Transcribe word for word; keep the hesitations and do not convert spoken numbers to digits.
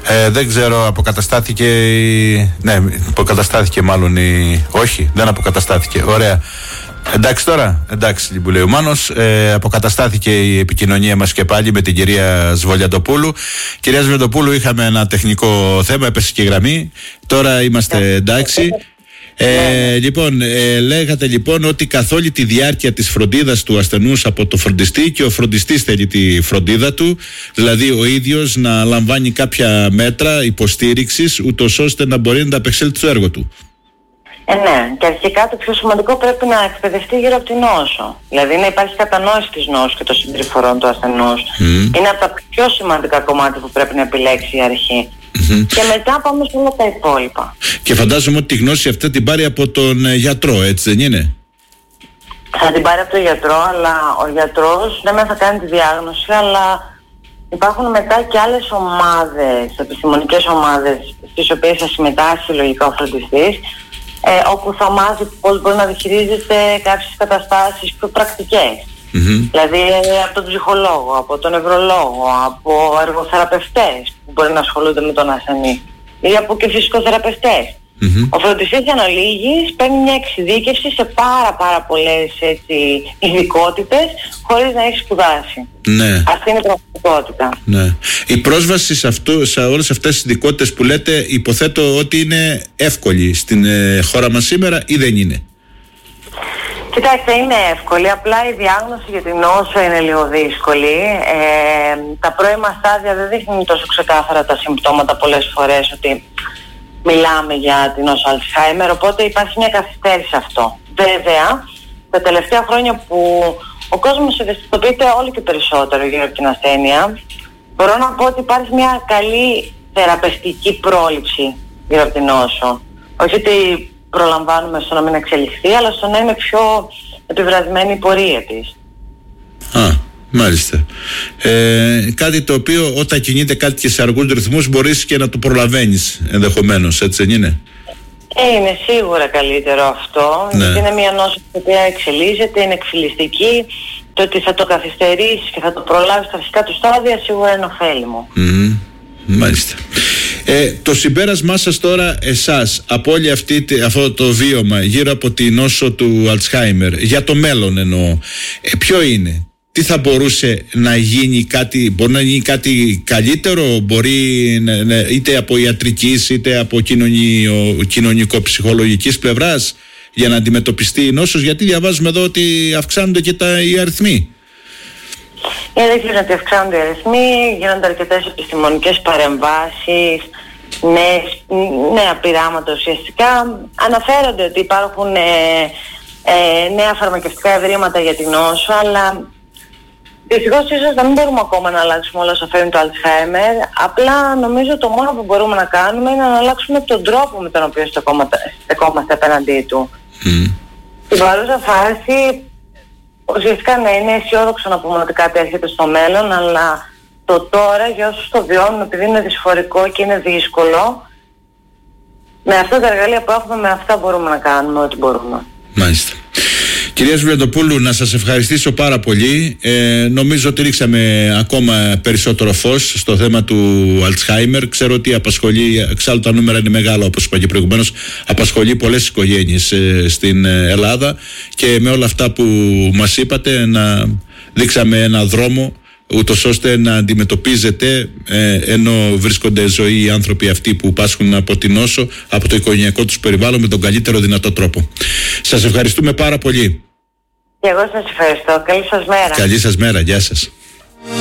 Ε, δεν ξέρω, αποκαταστάθηκε η... Ναι, αποκαταστάθηκε μάλλον η... Όχι, δεν αποκαταστάθηκε. Ωραία. Εντάξει τώρα, εντάξει που λέει ο Μάνος, ε, αποκαταστάθηκε η επικοινωνία μας και πάλι με την κυρία Σβολιαντοπούλου. Κυρία Σβολιαντοπούλου, είχαμε ένα τεχνικό θέμα, έπεσε και η γραμμή. Τώρα είμαστε εντάξει. Ε, λοιπόν, ε, λέγατε λοιπόν ότι καθ' όλη τη διάρκεια της φροντίδας του ασθενούς από το φροντιστή, και ο φροντιστής θέλει τη φροντίδα του, δηλαδή ο ίδιος να λαμβάνει κάποια μέτρα υποστήριξης, ούτως ώστε να μπορεί να ανταπεξέλθει στο έργο του. Ε, ναι, και αρχικά το πιο σημαντικό πρέπει να εκπαιδευτεί γύρω από την νόσο. Δηλαδή να υπάρχει κατανόηση της νόσου και των συμπεριφορών του ασθενούς. Mm. Είναι από τα πιο σημαντικά κομμάτια που πρέπει να επιλέξει η αρχή. Mm-hmm. Και μετά πάμε σε όλα τα υπόλοιπα. Και φαντάζομαι ότι τη γνώση αυτή την πάρει από τον γιατρό, έτσι δεν είναι? Θα την πάρει από τον γιατρό, αλλά ο γιατρός δεν θα κάνει τη διάγνωση, αλλά υπάρχουν μετά και άλλες ομάδες, επιστημονικές ομάδες, στις οποίες θα συμμετάσχει λογικά ο φροντιστής, ε, όπου θα μάθει πώς μπορεί να διαχειρίζεται κάποιες καταστάσεις πιο πρακτικές. Mm-hmm. Δηλαδή από τον ψυχολόγο, από τον νευρολόγο, από εργοθεραπευτές που μπορεί να ασχολούνται με τον ασθενή, ή από και φυσικοθεραπευτές. Mm-hmm. Ο φροντιστής εν ολίγης παίρνει μια εξειδίκευση σε πάρα πάρα πολλές έτσι, ειδικότητες χωρίς να έχει σπουδάσει. Ναι. Αυτή είναι η πραγματικότητα. Ναι. Η πρόσβαση σε, αυτό, σε όλες αυτές τις ειδικότητες που λέτε, υποθέτω ότι είναι εύκολη στην ε, χώρα μας σήμερα ή δεν είναι? Κοιτάξτε, είναι εύκολη, απλά η διάγνωση για την νόσο είναι λίγο δύσκολη. Ε, τα πρώιμα στάδια δεν δείχνουν τόσο ξεκάθαρα τα συμπτώματα πολλές φορές ότι μιλάμε για την νόσο Αλτσχάιμερ, οπότε υπάρχει μια καθυστέρηση σε αυτό. Βέβαια, τα τελευταία χρόνια που ο κόσμος ευαισθητοποιείται όλο και περισσότερο γύρω από την ασθένεια, μπορώ να πω ότι υπάρχει μια καλή θεραπευτική πρόληψη γύρω από την νόσο. Όχι ότι προλαμβάνουμε στο να μην εξελιχθεί, αλλά στο να είναι πιο επιβραδυμένη η πορεία της. Α, μάλιστα. Ε, κάτι το οποίο όταν κινείται κάτι και σε αργούς ρυθμούς μπορείς και να το προλαβαίνεις ενδεχομένως, έτσι δεν είναι? Ε, είναι σίγουρα καλύτερο αυτό, ναι. Γιατί είναι μια νόσο που εξελίσσεται, είναι εκφυλιστική. Το ότι θα το καθυστερήσεις και θα το προλάβεις στα φυσικά του στάδια σίγουρα είναι ωφέλιμο. Mm, μάλιστα. Ε, το συμπέρασμά σας τώρα, εσάς, από όλη αυτή, αυτό το βίωμα γύρω από τη νόσο του Αλτσχάιμερ, για το μέλλον εννοώ, ε, ποιο είναι? Τι θα μπορούσε να γίνει κάτι, μπορεί να γίνει κάτι καλύτερο, μπορεί να, να, είτε από ιατρικής είτε από κοινωνιο, κοινωνικο-ψυχολογικής πλευράς, για να αντιμετωπιστεί η νόσος, γιατί διαβάζουμε εδώ ότι αυξάνονται και τα, οι αριθμοί. Η αλήθεια είναι ότι αυξάνονται οι αριθμοί, γίνονται αρκετές επιστημονικές παρεμβάσεις, νέες, νέα πειράματα ουσιαστικά. Αναφέρονται ότι υπάρχουν ε, ε, νέα φαρμακευτικά ευρήματα για την νόσο, αλλά δυστυχώς ίσως να μην μπορούμε ακόμα να αλλάξουμε όλα όσα φέρνει το Αλτσχάιμερ. Απλά νομίζω το μόνο που μπορούμε να κάνουμε είναι να αλλάξουμε τον τρόπο με τον οποίο στεκόμαστε απέναντί του. Mm. Στην παρούσα φάση ουσιαστικά ναι, είναι αισιόδοξο να πούμε ότι κάτι έρχεται στο μέλλον, αλλά το τώρα για όσους το βιώνουν, επειδή είναι δυσφορικό και είναι δύσκολο, με αυτά τα εργαλεία που έχουμε, με αυτά μπορούμε να κάνουμε ό,τι μπορούμε. Μάλιστα. Κυρία Σβολιαντοπούλου, να σας ευχαριστήσω πάρα πολύ. Ε, νομίζω ότι ρίξαμε ακόμα περισσότερο φως στο θέμα του Αλτσχάιμερ. Ξέρω ότι απασχολεί, εξάλλου τα νούμερα είναι μεγάλα όπως είπα και προηγουμένως, απασχολεί πολλές οικογένειες ε, στην Ελλάδα, και με όλα αυτά που μας είπατε να δείξαμε ένα δρόμο ούτως ώστε να αντιμετωπίζετε ε, ενώ βρίσκονται ζωή οι άνθρωποι αυτοί που πάσχουν από την νόσο, από το οικογενειακό τους περιβάλλον, με τον καλύτερο δυνατό τρόπο. Σας ευχαριστούμε πάρα πολύ. Και εγώ σας ευχαριστώ. Καλή σας μέρα. Καλή σας μέρα. Γεια σας.